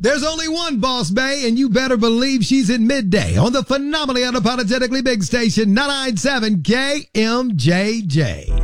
There's only one Boss Bay, and you better believe she's in midday on the phenomenally unapologetically big station 997 KMJJ.